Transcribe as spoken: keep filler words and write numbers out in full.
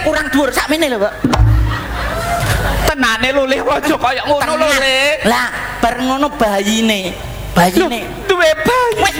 kurang dhuwur sakmene lho, Pak. Tenane lho Le aja kaya ngono lho Le. Lah, bar ngono bayine. Bayine duwe bayi. wis